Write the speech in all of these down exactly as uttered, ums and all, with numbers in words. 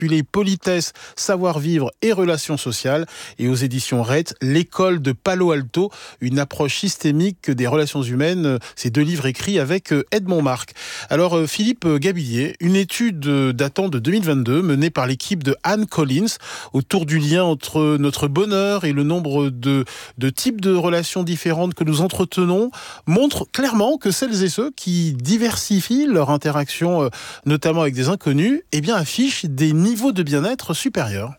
intitulé Politesse, savoir-vivre et relations sociales. Et aux éditions Rett, L'école de Palo Alto, une approche systémique des relations humaines. Ces deux livres écrits avec Edmond Marc. Alors Philippe Gabillier, une étude datant de deux mille vingt-deux menée par l'équipe de Anne Collins autour du lien entre notre bonheur et le nombre de, de types de relations différentes que nous entretenons montre clairement que celles et ceux qui diversifient leur interaction, notamment avec des inconnus, eh bien affichent des niveaux de bien-être supérieurs.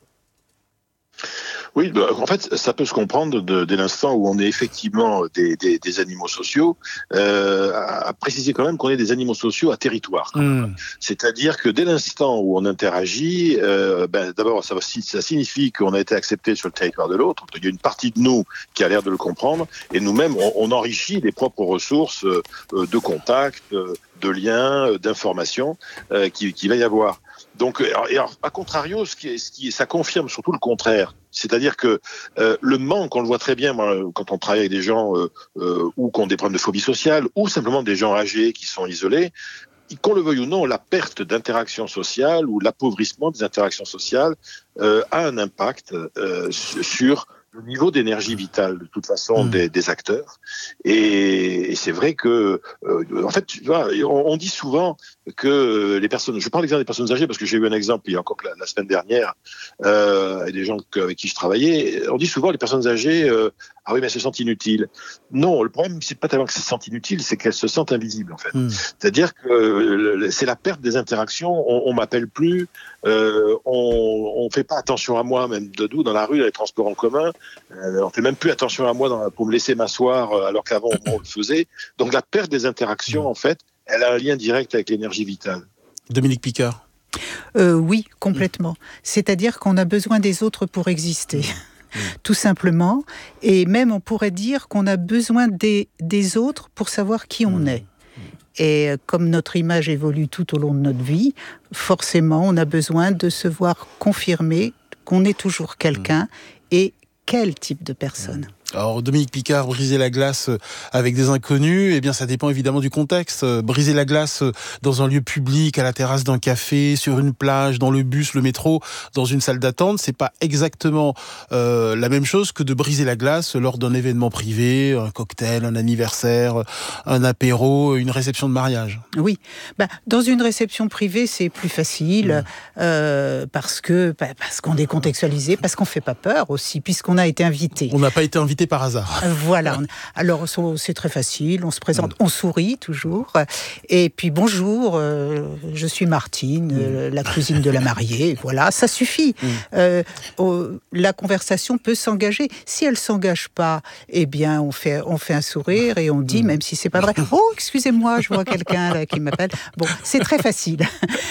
Oui, bah, en fait, ça peut se comprendre de, dès l'instant où on est effectivement des, des, des animaux sociaux, euh, à, à préciser quand même qu'on est des animaux sociaux à territoire. Mmh. C'est-à-dire que dès l'instant où on interagit, euh, ben, d'abord, ça, ça signifie qu'on a été accepté sur le territoire de l'autre. Il y a une partie de nous qui a l'air de le comprendre, et nous-mêmes, on, on enrichit les propres ressources euh, de contact, euh, de liens, d'informations euh, qui, qui va y avoir. Donc, et alors, à contrario, ce qui, ce qui, ça confirme surtout le contraire. C'est-à-dire que euh, le manque, on le voit très bien moi, quand on travaille avec des gens euh, euh, ou qui ont des problèmes de phobie sociale, ou simplement des gens âgés qui sont isolés, qu'on le veuille ou non, la perte d'interaction sociale ou l'appauvrissement des interactions sociales euh, a un impact euh, sur le niveau d'énergie vitale de toute façon mmh. des, des acteurs. Et, et c'est vrai que, euh, en fait, tu vois, on, on dit souvent que les personnes, je prends l'exemple des personnes âgées parce que j'ai eu un exemple il y a encore la, la semaine dernière, euh, avec des gens que, avec qui je travaillais, on dit souvent les personnes âgées, euh, ah oui, mais elles se sentent inutiles. Non, le problème, c'est pas tellement qu'elles se sentent inutiles, c'est qu'elles se sentent invisibles, en fait. Mmh. C'est-à-dire que euh, c'est la perte des interactions, on, on m'appelle plus, euh, on, on fait pas attention à moi, même de doux, dans la rue, dans les transports en commun, euh, on fait même plus attention à moi dans, pour me laisser m'asseoir, alors qu'avant, on le faisait. Donc la perte des interactions, mmh. en fait, elle a un lien direct avec l'énergie vitale. Dominique Picard. Euh, oui, complètement. Mmh. C'est-à-dire qu'on a besoin des autres pour exister. Mmh. Tout simplement. Et même, on pourrait dire qu'on a besoin des, des autres pour savoir qui on mmh. est. Et comme notre image évolue tout au long de notre vie, forcément, on a besoin de se voir confirmer qu'on est toujours quelqu'un mmh. et quel type de personne. Alors, Dominique Picard, briser la glace avec des inconnus, eh bien, ça dépend évidemment du contexte. Briser la glace dans un lieu public, à la terrasse d'un café, sur une plage, dans le bus, le métro, dans une salle d'attente, c'est pas exactement euh, la même chose que de briser la glace lors d'un événement privé, un cocktail, un anniversaire, un apéro, une réception de mariage. Oui. Bah, dans une réception privée, c'est plus facile mmh. euh, parce que bah, parce qu'on est contextualisé, parce qu'on fait pas peur aussi, puisqu'on a été invité. On n'a pas été invité par hasard. Voilà. Alors, c'est très facile. On se présente, on sourit toujours. Et puis, bonjour, euh, je suis Martine, euh, la cousine de la mariée. Voilà, ça suffit. Mm. Euh, oh, la conversation peut s'engager. Si elle ne s'engage pas, eh bien, on fait, on fait un sourire et on dit, mm. même si ce n'est pas vrai, « Oh, excusez-moi, je vois quelqu'un là, qui m'appelle. » Bon, c'est très facile.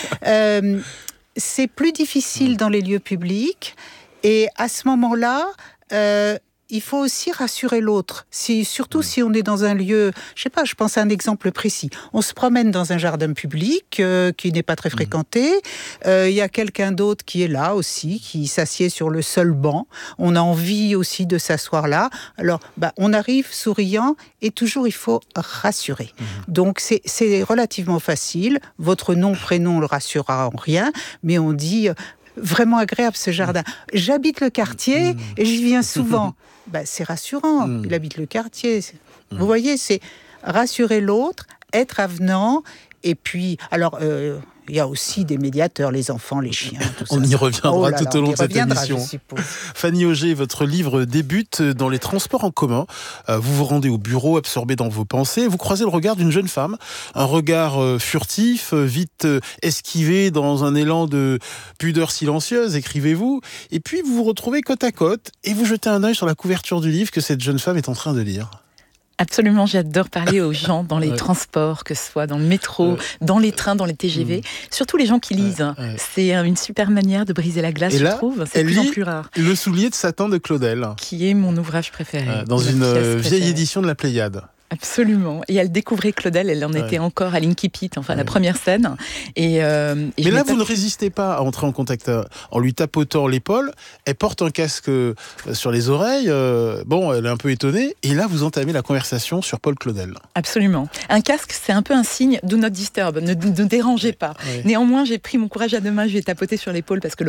euh, c'est plus difficile dans les lieux publics. Et à ce moment-là, euh, il faut aussi rassurer l'autre. Si, surtout si on est dans un lieu, je sais pas, je pense à un exemple précis. On se promène dans un jardin public euh, qui n'est pas très fréquenté. Euh, il y a quelqu'un d'autre qui est là aussi, qui s'assied sur le seul banc. On a envie aussi de s'asseoir là. Alors, bah, on arrive souriant et toujours il faut rassurer. Mmh. Donc, c'est, c'est relativement facile. Votre nom, prénom le rassurera en rien, mais on dit... Vraiment agréable ce jardin. J'habite le quartier et j'y viens souvent. Ben, c'est rassurant, il habite le quartier. Vous voyez, c'est rassurer l'autre, être avenant. Et puis, alors, euh, il y a aussi des médiateurs, les enfants, les chiens, tout ça. On y reviendra oh là tout là, au long de cette émission. Je Fanny Auger, votre livre débute dans les transports en commun. Vous vous rendez au bureau, absorbé dans vos pensées. Vous croisez le regard d'une jeune femme, un regard furtif, vite esquivé dans un élan de pudeur silencieuse, écrivez-vous. Et puis vous vous retrouvez côte à côte et vous jetez un œil sur la couverture du livre que cette jeune femme est en train de lire. Absolument, j'adore parler aux gens dans les ouais. transports, que ce soit dans le métro, ouais. dans les trains, dans les T G V. Mmh. Surtout les gens qui lisent. Ouais. Ouais. C'est une super manière de briser la glace, et là, je trouve. C'est de plus en plus rare. Le soulier de Satan de Claudel. Qui est mon ouvrage préféré. Euh, dans une vieille préférée. édition de la Pléiade. Absolument. Et elle découvrait Claudel, elle en était ouais. encore à l'Inkipit, enfin ouais. la première scène. Et, euh, et Mais là, vous pas... ne résistez pas à entrer en contact en lui tapotant l'épaule. Elle porte un casque sur les oreilles. Euh, bon, elle est un peu étonnée. Et là, vous entamez la conversation sur Paul Claudel. Absolument. Un casque, c'est un peu un signe do not disturb, ne, ne dérangez pas. Ouais. Néanmoins, j'ai pris mon courage à deux mains, je lui ai tapoté sur l'épaule parce que